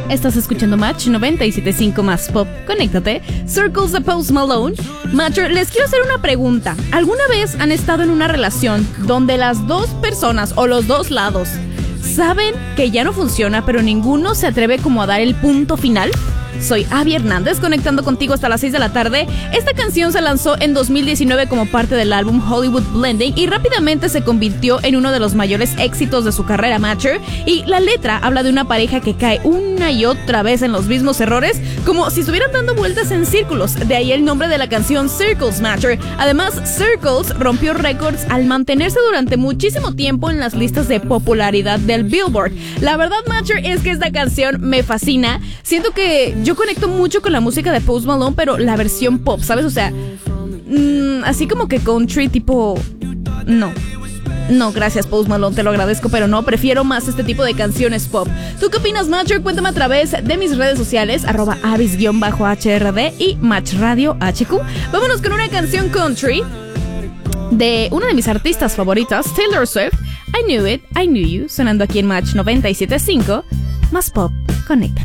Estás escuchando Match 97.5 más pop. Conéctate. Circles de Post Malone. Matcher, les quiero hacer una pregunta. ¿Alguna vez han estado en una relación donde las dos personas o los dos lados saben que ya no funciona, pero ninguno se atreve como a dar el punto final? Soy Abby Hernández, conectando contigo hasta las 6 de la tarde. Esta canción se lanzó en 2019 como parte del álbum Hollywood Blending y rápidamente se convirtió en uno de los mayores éxitos de su carrera, Matcher. Y la letra habla de una pareja que cae una y otra vez en los mismos errores, como si estuvieran dando vueltas en círculos. De ahí el nombre de la canción, Circles, Matcher. Además, Circles rompió récords al mantenerse durante muchísimo tiempo en las listas de popularidad del Billboard. La verdad, Matcher, es que esta canción me fascina. Siento que yo conecto mucho con la música de Post Malone, pero la versión pop, ¿sabes? O sea, así como que country tipo... No, gracias Post Malone, te lo agradezco, pero no, prefiero más este tipo de canciones pop. ¿Tú qué opinas, Matcher? Cuéntame a través de mis redes sociales, @avis_HRD y Match Radio HQ. Vámonos con una canción country de una de mis artistas favoritas, Taylor Swift. I Knew It, I Knew You, sonando aquí en Match 97.5 más pop. Conéctate.